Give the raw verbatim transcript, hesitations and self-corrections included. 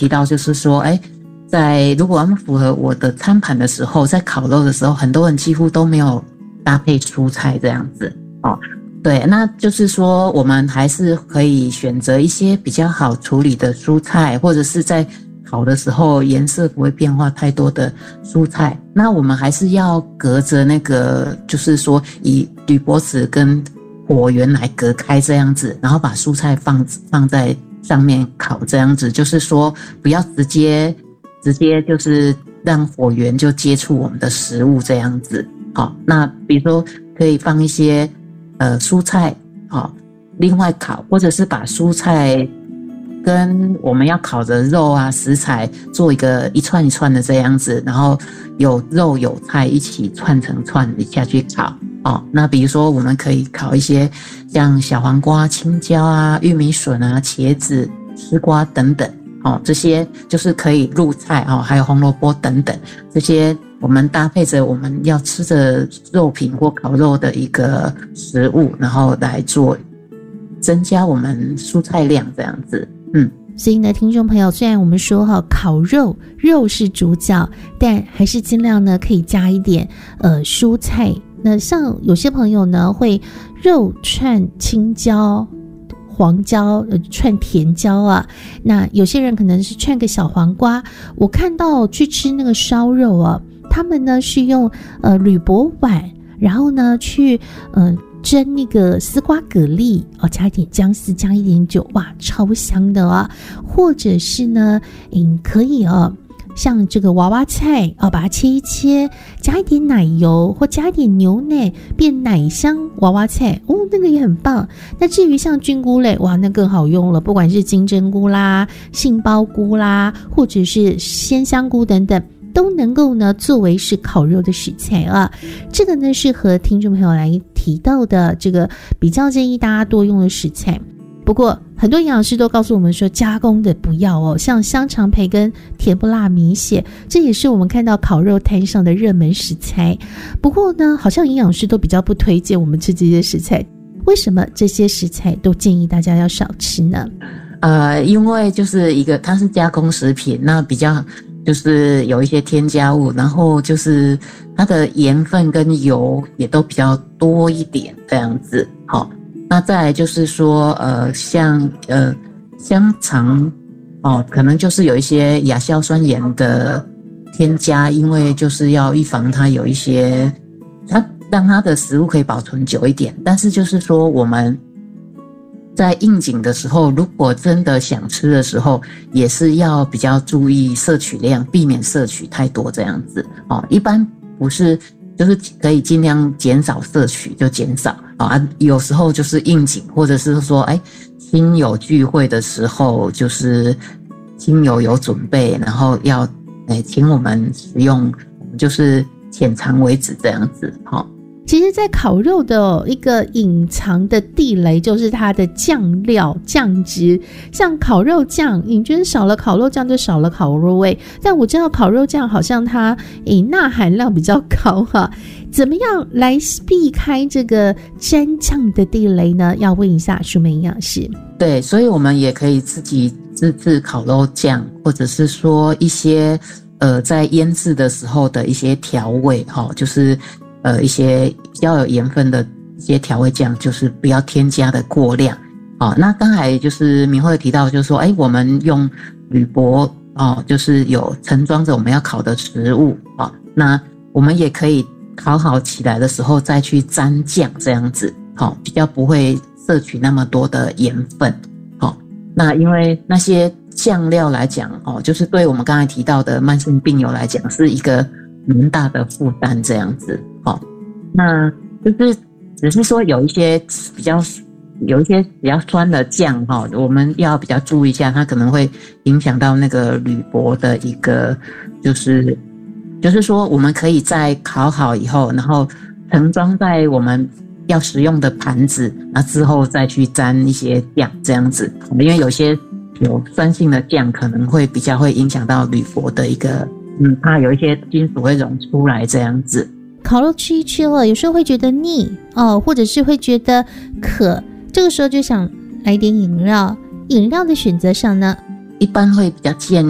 提到就是说，哎，在如果我们符合我的餐盘的时候，在烤肉的时候，很多人几乎都没有搭配蔬菜这样子哦。对，那就是说我们还是可以选择一些比较好处理的蔬菜，或者是在烤的时候颜色不会变化太多的蔬菜。那我们还是要隔着那个，就是说以铝箔纸跟火源来隔开这样子，然后把蔬菜放放在上面烤这样子，就是说不要直接直接就是让火源就接触我们的食物这样子。好，那比如说可以放一些呃蔬菜，好，另外烤，或者是把蔬菜跟我们要烤的肉啊食材做一个一串一串的这样子，然后有肉有菜一起串成串下去烤哦。那比如说我们可以烤一些像小黄瓜、青椒啊、玉米笋啊、茄子、丝瓜等等哦，这些就是可以入菜哦，还有红萝卜等等，这些我们搭配着我们要吃的肉品或烤肉的一个食物，然后来做增加我们蔬菜量这样子。嗯， 所以呢，听众朋友，虽然我们说哈烤肉肉是主角，但还是尽量呢可以加一点呃蔬菜。那像有些朋友呢会肉串青椒、黄椒、呃串甜椒啊，那有些人可能是串个小黄瓜。我看到去吃那个烧肉啊，他们呢是用呃铝箔碗，然后呢去呃。蒸那个丝瓜蛤蜊哦，加一点姜丝，加一点酒，哇，超香的啊！或者是呢，嗯，可以哦，像这个娃娃菜哦，把它切一切，加一点奶油或加一点牛奶，变奶香娃娃菜哦，那个也很棒。那至于像菌菇类，哇，那更好用了，不管是金针菇啦、杏鲍菇啦，或者是鲜香菇等等。都能够呢作为是烤肉的食材啊，这个呢是和听众朋友来提到的这个比较建议大家多用的食材。不过很多营养师都告诉我们说加工的不要哦，像香肠培根、甜不辣米血，这也是我们看到烤肉摊上的热门食材。不过呢，好像营养师都比较不推荐我们吃这些食材，为什么这些食材都建议大家要少吃呢？ 呃，因为就是一个它是加工食品，那比较就是有一些添加物，然后就是它的盐分跟油也都比较多一点这样子。好，那再来就是说呃像呃香肠哦，可能就是有一些亚硝酸盐的添加，因为就是要预防它有一些它让它的食物可以保存久一点。但是就是说我们在应景的时候，如果真的想吃的时候，也是要比较注意摄取量，避免摄取太多这样子哦。一般不是，就是可以尽量减少摄取就减少啊。有时候就是应景，或者是说，哎，亲友聚会的时候，就是亲友有准备，然后要哎请我们食用，就是浅尝为止这样子哈。哦其实在烤肉的一个隐藏的地雷就是它的酱料酱汁，像烤肉酱，你觉得少了烤肉酱就少了烤肉味，但我知道烤肉酱好像它诶钠含量比较高哈、啊，怎么样来避开这个沾酱的地雷呢？要问一下淑美营养师。 对，所以我们也可以自己自制烤肉酱，或者是说一些呃在腌制的时候的一些调味哈、哦，就是呃，一些比较有盐分的一些调味酱，就是不要添加的过量。哦，那刚才就是明慧提到，就是说，哎，我们用铝箔哦，就是有盛装着我们要烤的食物哦，那我们也可以烤好起来的时候再去沾酱，这样子，好、哦，比较不会摄取那么多的盐分。好、哦，那因为那些酱料来讲，哦，就是对我们刚才提到的慢性病友来讲，是一个蛮大的负担这样子。好，那就是只是说有一些比较有一些比较酸的酱哈，我们要比较注意一下，它可能会影响到那个铝箔的一个，就是就是说我们可以在烤好以后，然后盛装在我们要食用的盘子，那之后再去沾一些酱这样子，因为有些有酸性的酱可能会比较会影响到铝箔的一个。嗯，怕有一些金属会溶出来这样子。 烤肉吃一吃了，有时候会觉得腻哦，或者是会觉得渴，这个时候就想来点饮料。饮料的选择上呢， 一般会比较建议